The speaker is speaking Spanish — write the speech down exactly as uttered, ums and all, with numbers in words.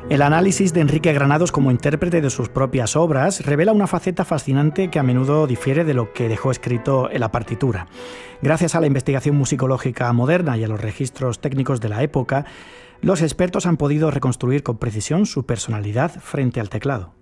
El análisis de Enrique Granados como intérprete de sus propias obras revela una faceta fascinante que a menudo difiere de lo que dejó escrito en la partitura. Gracias a la investigación musicológica moderna y a los registros técnicos de la época, los expertos han podido reconstruir con precisión su personalidad frente al teclado.